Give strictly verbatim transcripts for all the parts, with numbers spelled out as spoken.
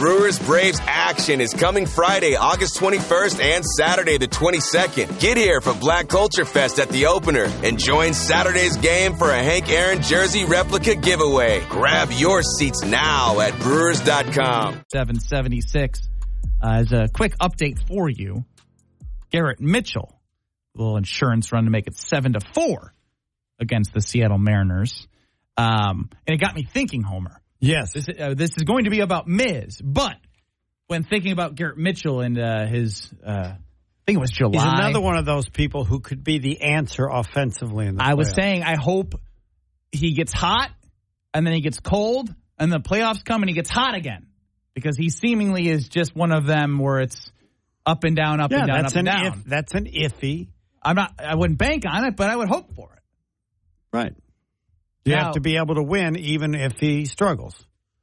Brewers Braves action is coming Friday, August twenty-first and Saturday the twenty-second. Get here for Black Culture Fest at the opener and join Saturday's game for a Hank Aaron jersey replica giveaway. Grab your seats now at brewers dot com. seven seventy-six. Uh, as a quick update for you, Garrett Mitchell, a little insurance run to make it seven to four against the Seattle Mariners. Um, and it got me thinking, Homer. Yes. This, uh, this is going to be about Miz, but when thinking about Garrett Mitchell and uh, his, uh, I think it was July. He's another one of those people who could be the answer offensively in the I playoffs. was saying I hope he gets hot and then he gets cold and the playoffs come and he gets hot again because he seemingly is just one of them where it's up and down, up yeah, and down, that's up and an down. If, that's an iffy. I'm not. I wouldn't bank on it, but I would hope for it. Right. You Now, have to be able to win even if he struggles.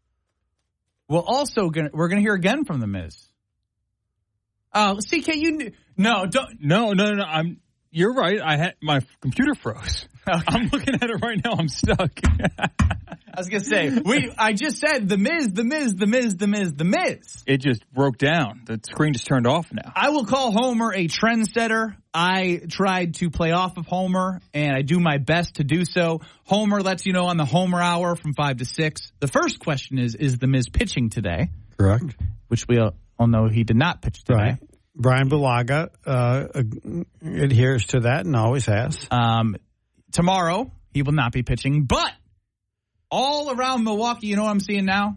We're also gonna we're gonna hear again from the Miz. Oh, C K, you no don't No, no, no, no. I'm. You're right. I had my computer froze. Okay. I'm looking at it right now. I'm stuck. I was gonna say we. I just said the Miz, the Miz, the Miz, the Miz, the Miz. It just broke down. The screen just turned off now. I will call Homer a trendsetter. I tried to play off of Homer, and I do my best to do so. Homer lets you know on the Homer Hour from five to six. The first question is: Is the Miz pitching today? Correct. Which we all know he did not pitch today. Right. Brian Bulaga uh, adheres to that and always has. Um, tomorrow, he will not be pitching. But all around Milwaukee, you know what I'm seeing now?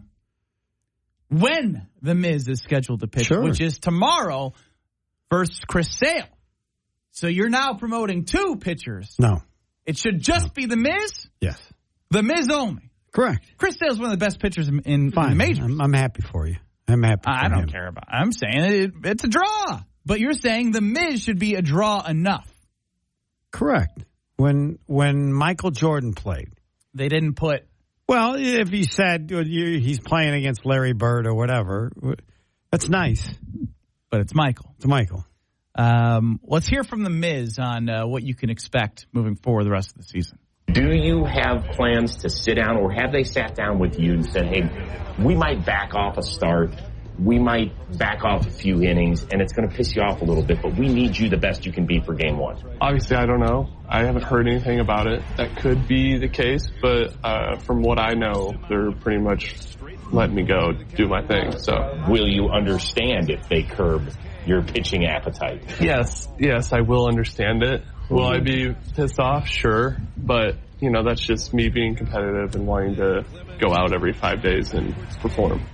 When the Miz is scheduled to pitch, Sure. which is tomorrow versus Chris Sale. So you're now promoting two pitchers. No. It should just be the Miz, Yes. the Miz only. Correct. Chris Sale's one of the best pitchers in, in, Fine. in the majors. I'm, I'm happy for you. I'm happy for I don't him. care about it. I'm saying it, it's a draw. But you're saying the Miz should be a draw enough. Correct. When when Michael Jordan played. They didn't put... Well, if he said he's playing against Larry Bird or whatever, that's nice. But it's Michael. It's Michael. Um, let's hear from the Miz on uh, what you can expect moving forward the rest of the season. Do you have plans to sit down, or have they sat down with you and said, hey, we might back off a start, we might back off a few innings, and it's going to piss you off a little bit, but we need you the best you can be for game one? Obviously, I don't know. I haven't heard anything about it. That could be the case, but uh, from what I know, they're pretty much letting me go do my thing. So, will you understand if they curb your pitching appetite? Yes, yes, I will understand it. Will I be pissed off? Sure. But, you know, that's just me being competitive and wanting to go out every five days and perform.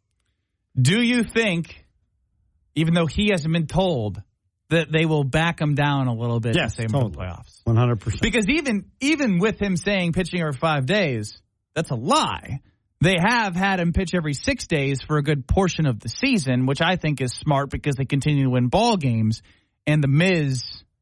Do you think, even though he hasn't been told, that they will back him down a little bit Yes, and save him totally. for the playoffs? one hundred percent. Because even even with him saying pitching every five days, that's a lie. They have had him pitch every six days for a good portion of the season, which I think is smart because they continue to win ball games. And the Miz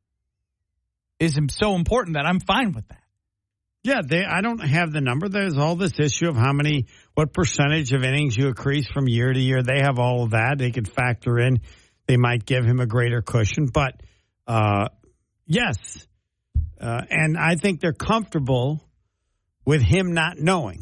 is so important that I'm fine with that. Yeah, they, I don't have the number. There's all this issue of how many, what percentage of innings you increase from year to year. They have all of that. They could factor in. They might give him a greater cushion. But, uh, yes, uh, and I think they're comfortable with him not knowing.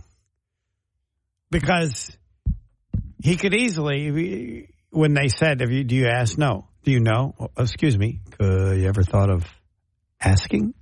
Because he could easily, when they said, "Have you, do you ask?" No. Do you know? Oh, excuse me. Uh, you ever thought of asking?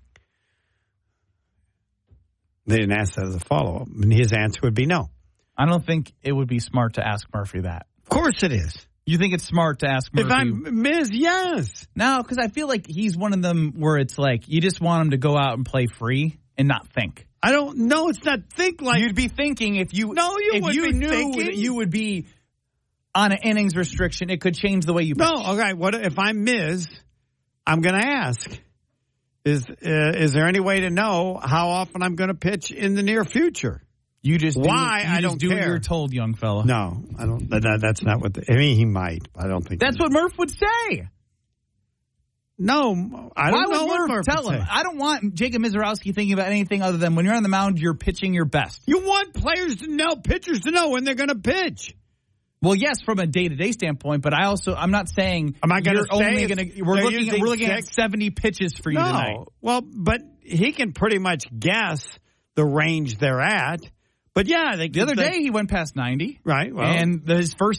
They didn't ask that as a follow-up. And his answer would be no. I don't think it would be smart to ask Murphy that. Of course it is. You think it's smart to ask Murphy? If I'm Miz, yes. No, because I feel like he's one of them where it's like you just want him to go out and play free and not think. I don't know. It's not think like. You'd be thinking if you No, you if would you be knew thinking. that you would be on an innings restriction, it could change the way you pitch. No, okay. What if I'm Miz? I'm going to ask: Is uh, is there any way to know how often I'm going to pitch in the near future? You just do, Why? you I just don't do care. what you're told, young fella. No, I don't. That, that's not what. The, I mean, he might. I don't think That's what Murph would say. No, I don't Why know would what Murph Murph tell would him? say. I don't want Jacob Mizorowski thinking about anything other than when you're on the mound, you're pitching your best. You want players to know, pitchers to know when they're going to pitch. Well, yes, from a day-to-day standpoint, but I also I'm not saying Am I gonna you're say only if going to we're they're looking at, using we're looking six? at seventy pitches for you No, tonight. well, but he can pretty much guess the range they're at. But yeah, they, The other they, day he went past ninety. right? Well, and the, his first